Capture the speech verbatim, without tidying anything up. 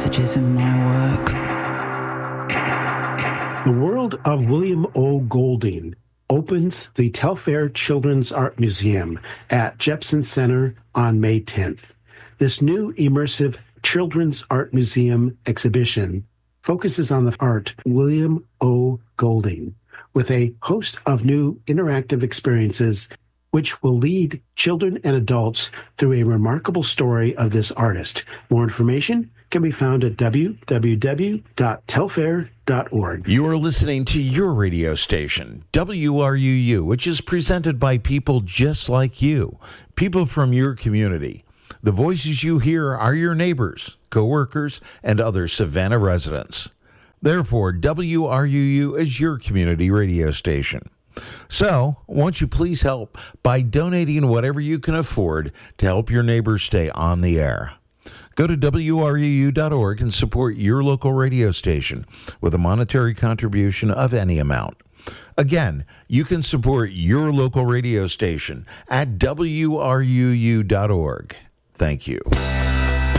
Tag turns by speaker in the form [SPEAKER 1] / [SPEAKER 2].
[SPEAKER 1] messages in my work.
[SPEAKER 2] The World of William O. Golding opens the Telfair Children's Art Museum at Jepson Center on May tenth. This new immersive Children's Art Museum exhibition focuses on the art William O. Golding, with a host of new interactive experiences which will lead children and adults through a remarkable story of this artist. More information can be found at w w w dot telfair dot org.
[SPEAKER 3] You are listening to your radio station, W R U U, which is presented by people just like you, people from your community. The voices you hear are your neighbors, coworkers, and other Savannah residents. Therefore, W R U U is your community radio station. So, won't you please help by donating whatever you can afford to help your neighbors stay on the air? Go to W R U U dot org and support your local radio station with a monetary contribution of any amount. Again, you can support your local radio station at W R U U dot org. Thank you.